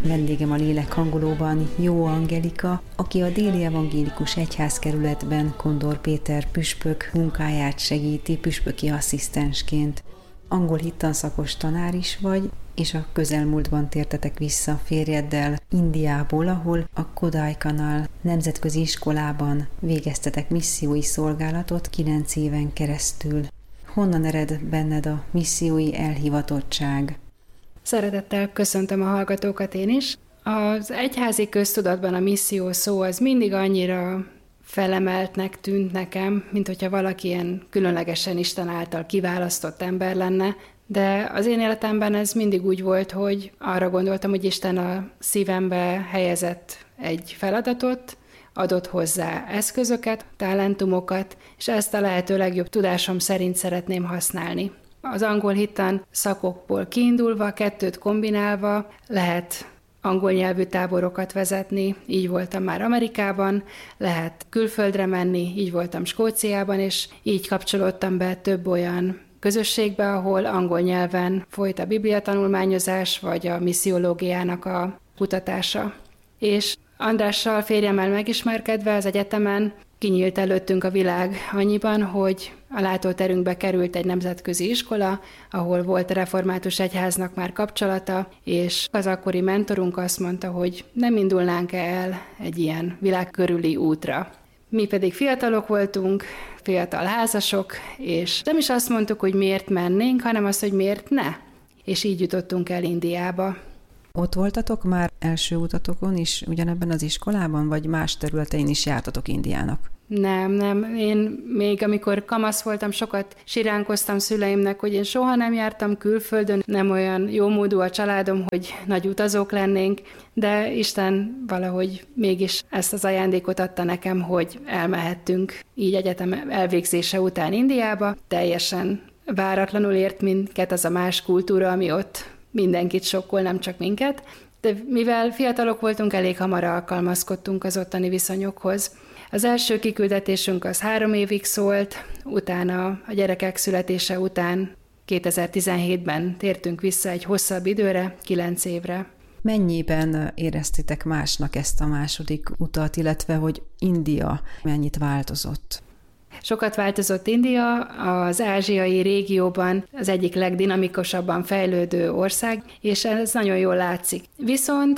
Vendégem a lélekhangolóban Jó Angelika, aki a Déli Evangélikus Egyházkerületben Kondor Péter püspök munkáját segíti püspöki asszisztensként. Angol hittanszakos tanár is vagy, és a közelmúltban tértetek vissza férjeddel Indiából, ahol a Kodaikanal nemzetközi iskolában végeztetek missziói szolgálatot 9 éven keresztül. Honnan ered benned a missziói elhivatottság? Szeretettel köszöntöm a hallgatókat én is. Az egyházi köztudatban a misszió szó az mindig annyira felemeltnek tűnt nekem, mint hogyha valaki ilyen különlegesen Isten által kiválasztott ember lenne, de az én életemben ez mindig úgy volt, hogy arra gondoltam, hogy Isten a szívembe helyezett egy feladatot, adott hozzá eszközöket, talentumokat, és ezt a lehető legjobb tudásom szerint szeretném használni. Az angol hittan szakokból kiindulva, 2 kombinálva lehet angol nyelvű táborokat vezetni, így voltam már Amerikában, lehet külföldre menni, így voltam Skóciában, és így kapcsolódtam be több olyan közösségbe, ahol angol nyelven folyt a bibliatanulmányozás, vagy a missziológiának a kutatása. És Andrással, férjemmel megismerkedve az egyetemen kinyílt előttünk a világ annyiban, hogy a látóterünkbe került egy nemzetközi iskola, ahol volt a református egyháznak már kapcsolata, és az akkori mentorunk azt mondta, hogy nem indulnánk el egy ilyen világkörüli útra. Mi pedig fiatalok voltunk, fiatal házasok, és nem is azt mondtuk, hogy miért mennénk, hanem azt, hogy miért ne. És így jutottunk el Indiába. Ott voltatok már első utatokon is ugyanebben az iskolában, vagy más területein is jártatok Indiának? Nem. Én még amikor kamasz voltam, sokat siránkoztam szüleimnek, hogy én soha nem jártam külföldön, nem olyan jómódú a családom, hogy nagy utazók lennénk, de Isten valahogy mégis ezt az ajándékot adta nekem, hogy elmehettünk így egyetem elvégzése után Indiába. Teljesen váratlanul ért minket az a más kultúra, ami ott mindenkit sokkol, nem csak minket, de mivel fiatalok voltunk, elég hamar alkalmazkodtunk az ottani viszonyokhoz. Az első kiküldetésünk az 3 évig szólt, utána a gyerekek születése után 2017-ben tértünk vissza egy hosszabb időre, 9 évre. Mennyiben éreztétek másnak ezt a második utat, illetve hogy India mennyit változott? Sokat változott India, az ázsiai régióban az egyik legdinamikusabban fejlődő ország, és ez nagyon jól látszik. Viszont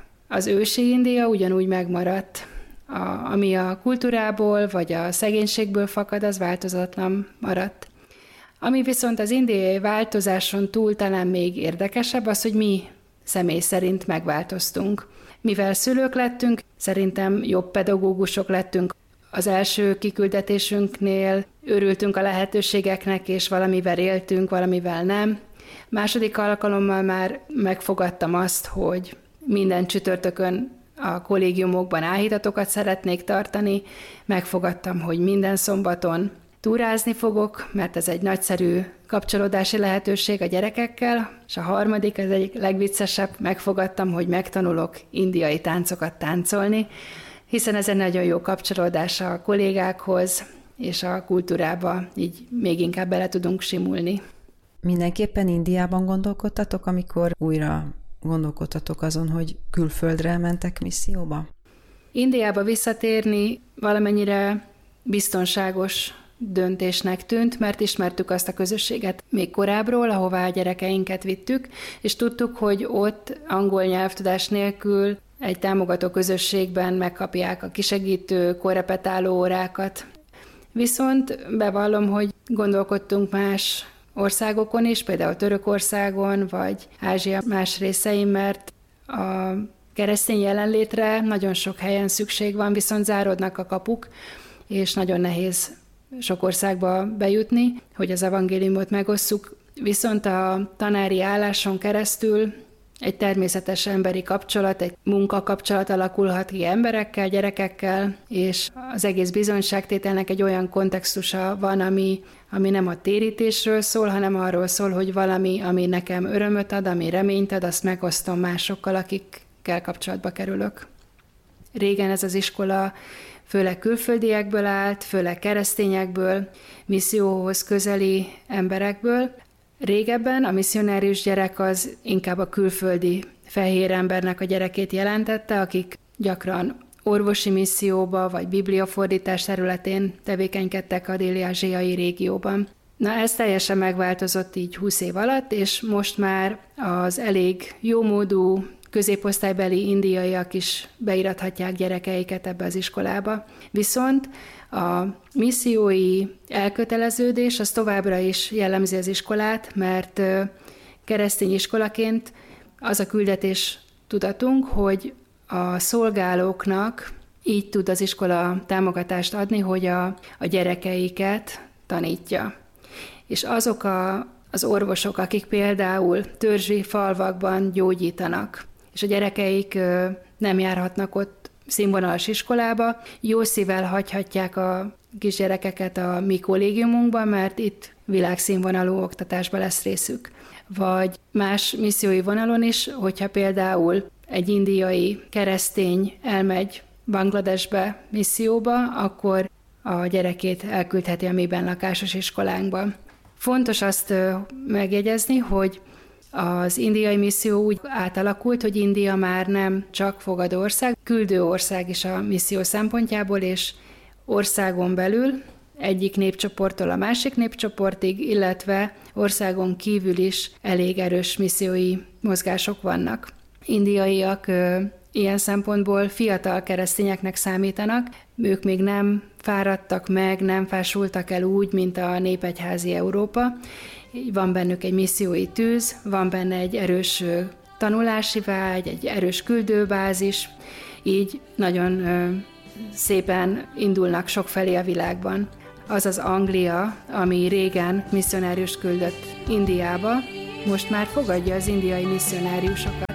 az ősi India ugyanúgy megmaradt. Ami a kultúrából vagy a szegénységből fakad, az változatlan maradt. Ami viszont az indiai változáson túl talán még érdekesebb, az, hogy mi személy szerint megváltoztunk. Mivel szülők lettünk, szerintem jobb pedagógusok lettünk. Az első kiküldetésünknél örültünk a lehetőségeknek, és valamivel éltünk, valamivel nem. Második alkalommal már megfogadtam azt, hogy minden csütörtökön a kollégiumokban áhítatokat szeretnék tartani. Megfogadtam, hogy minden szombaton túrázni fogok, mert ez egy nagyszerű kapcsolódási lehetőség a gyerekekkel, és a harmadik, ez egy legviccesebb, megfogadtam, hogy megtanulok indiai táncokat táncolni, hiszen ez egy nagyon jó kapcsolódás a kollégákhoz, és a kultúrába így még inkább bele tudunk simulni. Mindenképpen Indiában gondolkodtatok, amikor újra gondolkodtatok azon, hogy külföldre mentek misszióba? Indiába visszatérni valamennyire biztonságos döntésnek tűnt, mert ismertük azt a közösséget még korábbról, ahová a gyerekeinket vittük, és tudtuk, hogy ott angol nyelvtudás nélkül egy támogató közösségben megkapják a kisegítő, korrepetáló órákat. Viszont bevallom, hogy gondolkodtunk más országokon is, például Törökországon, vagy Ázsia más részein, mert a keresztény jelenlétre nagyon sok helyen szükség van, viszont záródnak a kapuk, és nagyon nehéz sok országba bejutni, hogy az evangéliumot megosszuk. Viszont a tanári álláson keresztül egy természetes emberi kapcsolat, egy munkakapcsolat alakulhat ki emberekkel, gyerekekkel, és az egész bizonyságtételnek egy olyan kontextusa van, ami nem a térítésről szól, hanem arról szól, hogy valami, ami nekem örömöt ad, ami reményt ad, azt megosztom másokkal, akikkel kapcsolatba kerülök. Régen ez az iskola főleg külföldiekből állt, főleg keresztényekből, misszióhoz közeli emberekből. Régebben a misszionárius gyerek az inkább a külföldi fehér embernek a gyerekét jelentette, akik gyakran orvosi misszióba vagy bibliafordítás területén tevékenykedtek a dél-ázsiai régióban. Na, ez teljesen megváltozott így 20 év alatt, és most már az elég jómódú középosztálybeli indiaiak is beirathatják gyerekeiket ebbe az iskolába. Viszont a missziói elköteleződés az továbbra is jellemzi az iskolát, mert keresztény iskolaként az a küldetés tudatunk, hogy a szolgálóknak így tud az iskola támogatást adni, hogy a gyerekeiket tanítja. És azok az orvosok, akik például törzsi falvakban gyógyítanak, és a gyerekeik nem járhatnak ott színvonalas iskolába, jó szívvel hagyhatják a kisgyerekeket a mi kollégiumunkban, mert itt világszínvonalú oktatásba lesz részük. Vagy más missziói vonalon is, hogyha például egy indiai keresztény elmegy Bangladesbe misszióba, akkor a gyerekét elküldheti a mi benlakásos iskolánkba. Fontos azt megjegyezni, hogy az indiai misszió úgy átalakult, hogy India már nem csak fogadó ország, küldő ország is a misszió szempontjából, és országon belül egyik népcsoporttól a másik népcsoportig, illetve országon kívül is elég erős missziói mozgások vannak. Indiaiak ilyen szempontból fiatal keresztényeknek számítanak, ők még nem fáradtak meg, nem fásultak el úgy, mint a népegyházi Európa. Van bennük egy missziói tűz, van benne egy erős tanulási vágy, egy erős küldőbázis, így nagyon szépen indulnak sokfelé a világban. Az az Anglia, ami régen misszionáriust küldött Indiába, most már fogadja az indiai misszionáriusokat.